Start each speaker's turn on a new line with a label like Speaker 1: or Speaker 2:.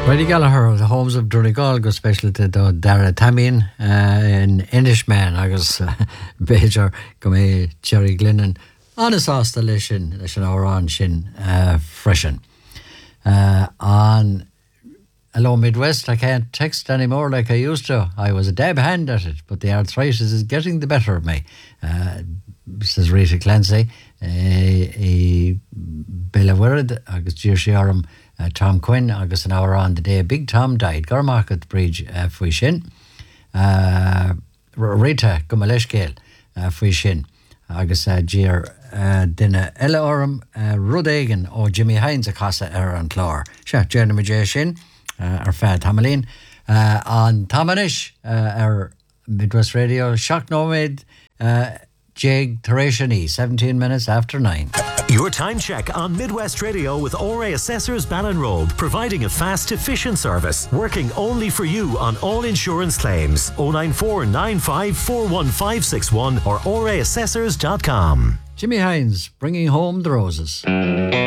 Speaker 1: Reddy Gallagher, the homes of Donegal, go special to Dara Tamien in Englishman, agus Bejar, go me Jerry Glennon, on a sauce lishin, lishin oran shin freshen. On Hello Midwest, I can't text anymore like I used to. I was a dab hand at it, but the arthritis is getting the better of me. Says Rita Clancy, Bella Wirrad, agus Jersey Aram, Tom Quinn, agus an hour on the day Big Tom died. Garmarket Bridge, fwy shin. Rita, Gumaleshgale, fwy shin. Agus Jeer, Dinna Ella Oram, Rudagan, or Jimmy Hines, a casa an Clor. Sha, Jeremy J. Shin, Fad Tamalin. On Tamanish, our Midwest Radio, Shock Nomad, Jig Tereshani, 17 minutes after 9.
Speaker 2: Your time check on Midwest Radio with Ore Assessors Ballinrobe, providing a fast, efficient service, working only for you on all insurance claims. 094 95 41561 or oreassessors.com.
Speaker 1: Jimmy Hines, bringing home the roses.